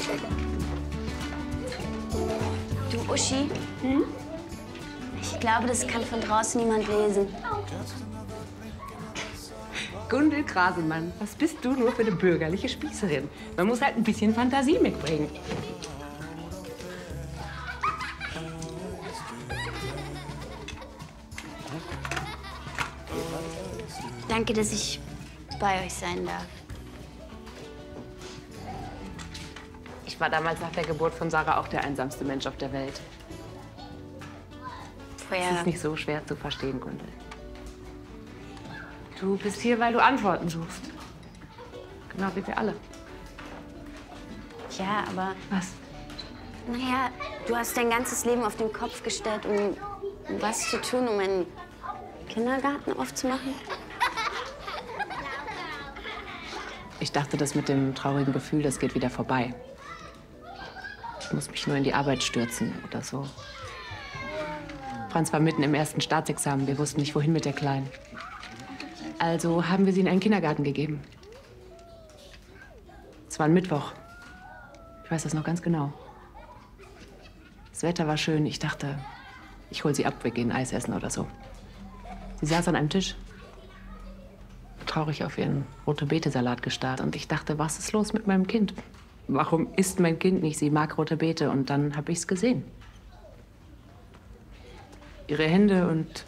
Du, Uschi? Hm? Ich glaube, das kann von draußen niemand lesen. Gundel Grasemann, was bist du nur für eine bürgerliche Spießerin? Man muss halt ein bisschen Fantasie mitbringen. Danke, dass ich bei euch sein darf. Ich war damals nach der Geburt von Sarah auch der einsamste Mensch auf der Welt. Vorher... Das ist nicht so schwer zu verstehen, Gundel. Du bist hier, weil du Antworten suchst. Genau wie wir alle. Ja, aber... Was? Naja, du hast dein ganzes Leben auf den Kopf gestellt, um was zu tun, um einen Kindergarten aufzumachen? Ich dachte, das mit dem traurigen Gefühl, das geht wieder vorbei. Ich muss mich nur in die Arbeit stürzen oder so. Franz war mitten im ersten Staatsexamen. Wir wussten nicht, wohin mit der Kleinen. Also haben wir sie in einen Kindergarten gegeben. Es war ein Mittwoch. Ich weiß das noch ganz genau. Das Wetter war schön. Ich dachte, ich hol sie ab, wir gehen Eis essen oder so. Sie saß an einem Tisch, traurig auf ihren Rote-Beete-Salat gestarrt. Und ich dachte, was ist los mit meinem Kind? Warum isst mein Kind nicht? Sie mag rote Beete. Und dann habe ich es gesehen. Ihre Hände und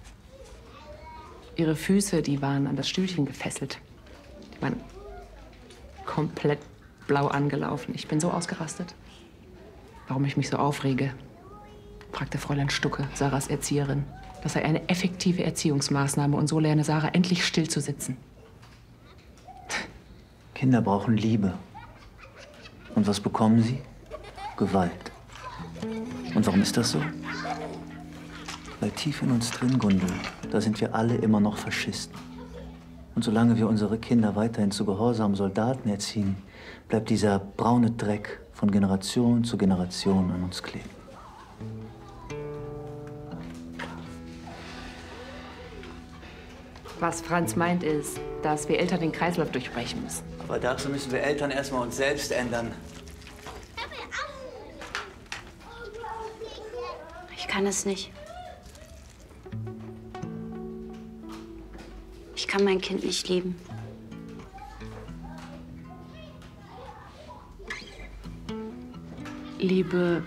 ihre Füße, die waren an das Stühlchen gefesselt. Die waren komplett blau angelaufen. Ich bin so ausgerastet. Warum ich mich so aufrege, fragte Fräulein Stucke, Sarahs Erzieherin. Das sei eine effektive Erziehungsmaßnahme und so lerne Sarah endlich still zu sitzen. Kinder brauchen Liebe. Und was bekommen sie? Gewalt. Und warum ist das so? Weil tief in uns drin, Gundel, da sind wir alle immer noch Faschisten. Und solange wir unsere Kinder weiterhin zu gehorsamen Soldaten erziehen, bleibt dieser braune Dreck von Generation zu Generation an uns kleben. Was Franz meint, ist, dass wir Eltern den Kreislauf durchbrechen müssen. Aber dazu müssen wir Eltern erstmal uns selbst ändern. Ich kann es nicht. Ich kann mein Kind nicht lieben. Liebe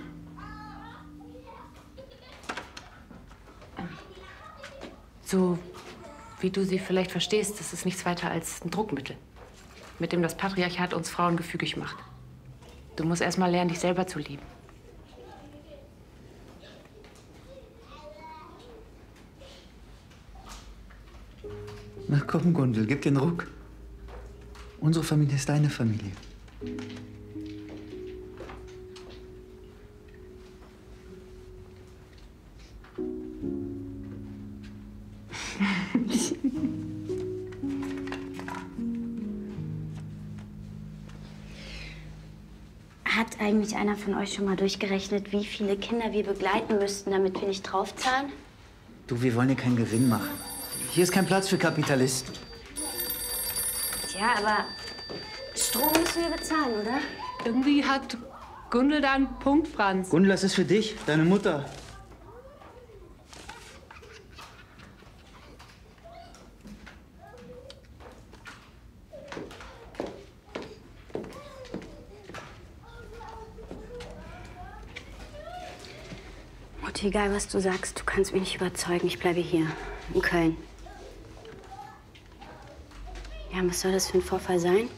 so wie du sie vielleicht verstehst, das ist nichts weiter als ein Druckmittel, mit dem das Patriarchat uns Frauen gefügig macht. Du musst erst mal lernen, dich selber zu lieben. Na komm, Gundel, gib den Ruck. Unsere Familie ist deine Familie. Hat eigentlich einer von euch schon mal durchgerechnet, wie viele Kinder wir begleiten müssten, damit wir nicht draufzahlen? Du, wir wollen hier keinen Gewinn machen. Hier ist kein Platz für Kapitalisten. Ja, aber Strom müssen wir bezahlen, oder? Irgendwie hat Gundel da einen Punkt, Franz. Gundel, das ist für dich, deine Mutter. Mutti, egal was du sagst, du kannst mich nicht überzeugen. Ich bleibe hier, in Köln. Ja, was soll das für ein Vorfall sein?